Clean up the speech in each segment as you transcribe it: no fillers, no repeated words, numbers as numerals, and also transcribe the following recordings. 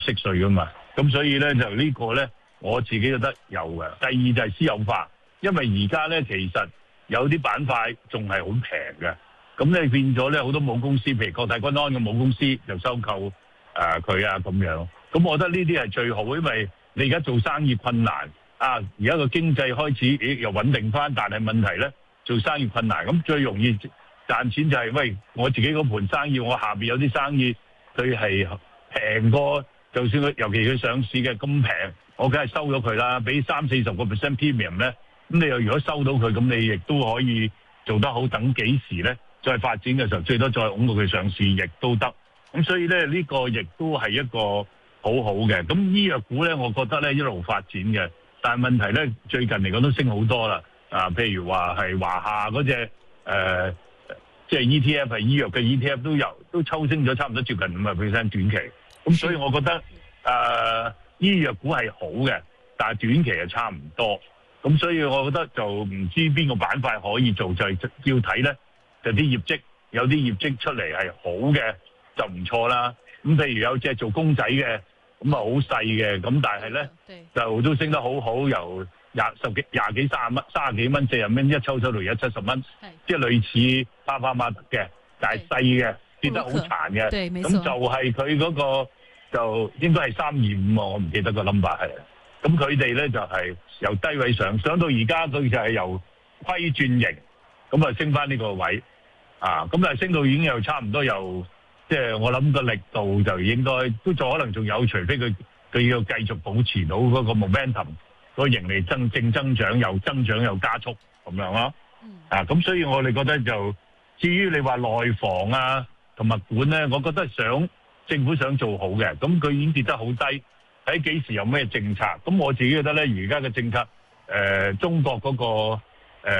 息稅噶嘛。咁所以咧就呢個咧，我自己覺得有嘅。第二就係私有化，因為而家咧其實有啲板塊仲係好平嘅，咁咧變咗咧好多母公司，譬如國泰君安嘅母公司就收購佢啊咁樣。咁我覺得呢啲係最好，因為你而家做生意困難啊，而家個經濟開始又穩定翻，但係問題咧做生意困難，咁最容易賺錢就係喂我自己嗰盤生意，我下邊有啲生意佢係平過，就算佢尤其佢上市嘅咁平，我梗係收咗佢啦，俾30-40% premium 咧，咁你又如果收到佢，咁你亦都可以做得好，等幾時咧再發展嘅時候，最多再拱到佢上市亦都得。咁所以咧呢個亦都係一個好好嘅。咁醫藥股咧，我覺得咧一路發展嘅，但係問題咧最近嚟講都升好多啦。譬如話係華夏嗰隻即係 ETF 係醫藥嘅 ETF 都抽升咗差唔多接近50%短期。咁所以我覺得醫藥股係好嘅，但係短期係差唔多。咁所以我覺得就唔知邊個板塊可以做，就係要睇咧就啲業績，有啲業績出嚟係好嘅就唔錯啦。咁譬如有隻做公仔嘅，咁啊好細嘅，咁但係咧就都升得好好，由廿幾30幾蚊40蚊一抽到而家70蚊，即係類似巴巴馬特嘅，但係細嘅跌得好殘嘅。咁就係佢嗰個就應該係325啊，我唔記得個 number 係。咁佢哋咧就係由低位上到而家，佢就係由虧轉盈，咁啊升翻呢個位咁啊升到已經又差唔多又即係我諗個力度就應該都仲可能仲有，除非佢要繼續保持到嗰個 momentum， 個盈利正增長又加速咁樣咯。咁所以我哋覺得就至於你話內房啊同物管咧，我覺得政府想做好嘅，咁佢已經跌得好低。睇幾時有咩政策？咁我自己覺得咧，而家嘅政策，中國嗰個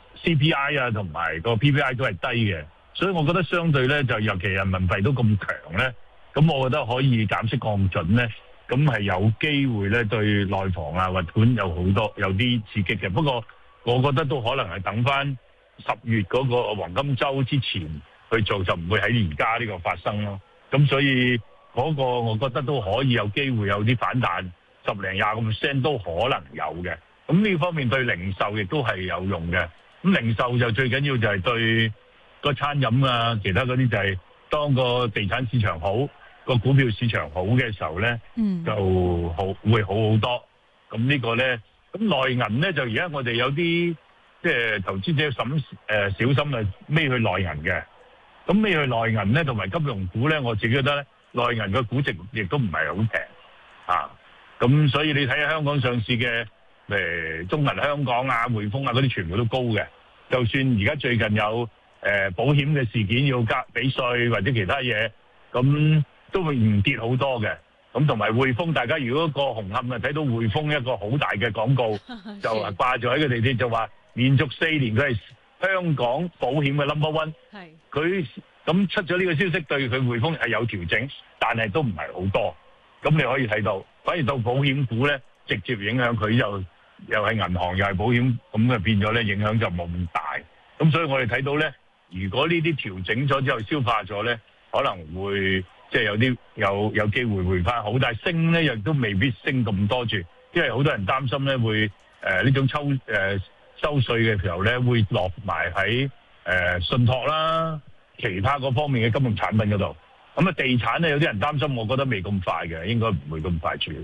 CPI 啊，同埋個 PPI 都係低嘅，所以我覺得相對咧，就尤其人民幣都咁強咧，咁我覺得可以減息降準咧，咁係有機會咧對內房啊、物管有啲刺激嘅。不過我覺得都可能係等翻10月嗰個黃金週之前去做，就唔會喺而家呢個發生咯。咁所以嗰個我覺得都可以有機會有啲反彈，10-20% 都可能有嘅。咁呢方面對零售亦都係有用嘅。咁零售就最緊要就係對個餐飲啊，其他嗰啲就係當個地產市場好，個股票市場好嘅時候咧，就會好好多。咁呢個咧，咁內銀咧就而家我哋有啲即係投資者小心啊，孭去內銀嘅。咁孭去內銀咧，同埋金融股咧，我自己覺得咧，內銀嘅估值亦都唔係好平咁所以你睇下香港上市嘅中銀香港啊、匯豐啊嗰啲全部都高嘅。就算而家最近有保險嘅事件要俾稅或者其他嘢，咁都會唔跌好多嘅。咁同埋匯豐，大家如果個紅磡啊睇到匯豐一個好大嘅廣告，就掛住喺個地鐵，就話連續4年佢係香港保險嘅 number one。佢咁出咗呢個消息，對佢匯豐係有調整，但係都唔係好多。咁你可以睇到，反而到保險股咧，直接影響佢又係銀行又係保險，咁啊變咗咧影響就冇咁大。咁所以我哋睇到咧，如果呢啲調整咗之後消化咗咧，可能會即係有機會回翻好，但係升咧亦都未必升咁多住，因為好多人擔心咧會呢種收稅嘅時候咧會落埋喺信託啦，其他嗰方面嘅金融產品嗰度。咁啊，地產咧有啲人擔心，我覺得未咁快嘅，應該唔會咁快處理。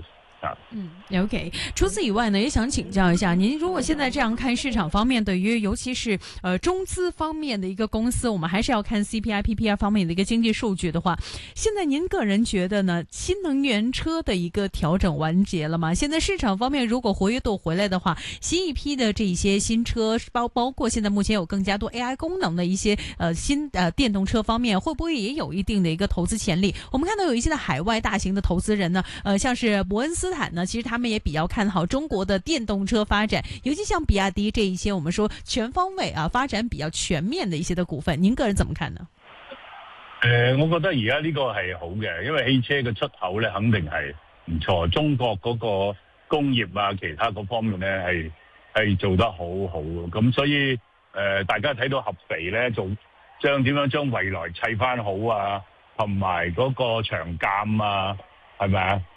OK。除此以外呢，也想請教一下您，如果現在這樣看市場方面，對於尤其是中資方面的一個公司，我們還是要看 CPI、PPI 方面的一個經濟數據的話，現在您個人覺得呢，新能源車的一個調整完結了嗎？現在市場方面如果活躍度回來的話，新一批的這些新車，包括現在目前有更加多 AI 功能的一些新電動車方面，會不會也有一定的一個投資潛力？我們看到有一些的海外大型的投資人呢，像是伯恩斯坦呢，其實他們也比較看好中國的電動車發展，尤其像比亞迪這一些我們說全方位發展比較全面的一些的股份，您個人怎麼看呢？ 我覺得而家呢個係好嘅，因為汽車嘅出口咧肯定係唔錯，中國嗰個工業啊其他嗰方面咧係做得好好，咁所以大家睇到合肥咧點樣將未來砌翻好啊，同埋嗰個長監啊係咪啊？